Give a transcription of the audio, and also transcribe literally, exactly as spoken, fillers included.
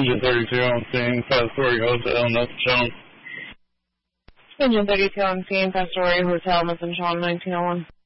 Engine thirty-two on scene, Pastoria Hotel, nothing shown. Engine thirty-two on scene, Pastoria Hotel, nothing shown, nineteen oh one.